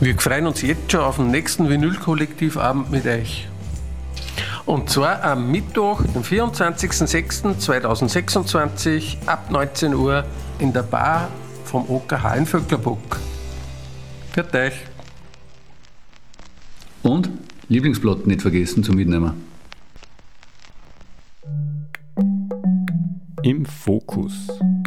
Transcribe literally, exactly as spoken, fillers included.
Wir freuen uns jetzt schon auf den nächsten Vinyl-Kollektivabend mit euch. Und zwar am Mittwoch, den vierundzwanzigsten sechsten zweitausendsechsundzwanzig ab neunzehn Uhr in der Bar vom O K H in Vöcklerbuck. Für euch. Und Lieblingsblatt nicht vergessen zum Mitnehmen. Im Fokus.